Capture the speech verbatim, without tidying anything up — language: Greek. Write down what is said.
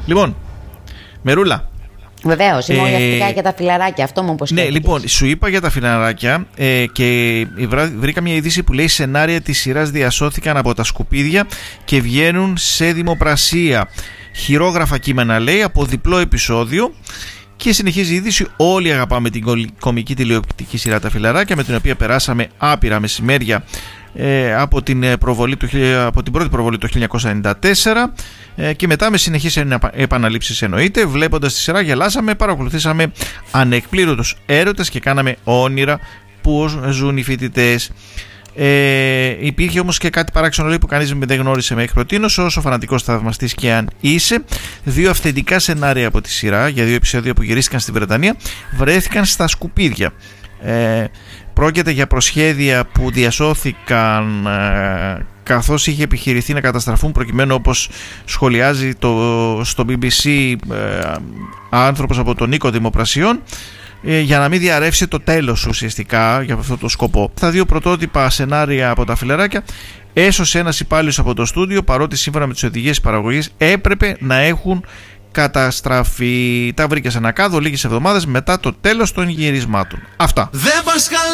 Λοιπόν, Μερούλα. Βεβαίως, είμαι οριακά ε, για τα φιλαράκια, αυτό μου πως. Ναι, λοιπόν, σου είπα για τα φιλαράκια ε, και βρήκα μια είδηση που λέει σενάρια της σειράς διασώθηκαν από τα σκουπίδια και βγαίνουν σε δημοπρασία. Χειρόγραφα κείμενα, λέει, από διπλό επεισόδιο. Και συνεχίζει η είδηση. Όλοι αγαπάμε την κομική τηλεοπτική σειρά Τα Φιλαράκια, με την οποία περάσαμε άπειρα μεσημέρια ε, από, την προβολή του, από την πρώτη προβολή το χίλια εννιακόσια ενενήντα τέσσερα ε, και μετά με συνεχείς επαναλήψεις εννοείται. Βλέποντας τη σειρά γελάσαμε, παρακολουθήσαμε ανεκπλήρωτους έρωτες και κάναμε όνειρα που ζουν οι φοιτητές. Ε, υπήρχε όμως και κάτι παράξενο, λέει, που κανείς δεν γνώρισε μέχρι προτείνως, όσο φανατικός θαυμαστής και αν είσαι. Δύο αυθεντικά σενάρια από τη σειρά για δύο επεισόδια που γυρίστηκαν στη Βρετανία βρέθηκαν στα σκουπίδια. ε, Πρόκειται για προσχέδια που διασώθηκαν ε, καθώς είχε επιχειρηθεί να καταστραφούν, προκειμένου, όπως σχολιάζει το, στο μπι μπι σι ε, άνθρωπος από τον Οίκο Δημοπρασιών, για να μην διαρρεύσει το τέλος ουσιαστικά για αυτό το σκοπό. Τα δύο πρωτότυπα σενάρια από τα φιλαράκια έσωσε ένας υπάλληλος από το στούντιο, παρότι σύμφωνα με τις οδηγίες παραγωγής έπρεπε να έχουν καταστραφεί. Τα βρήκε σε ένα κάδο λίγες εβδομάδες μετά το τέλος των γυρισμάτων. Αυτά.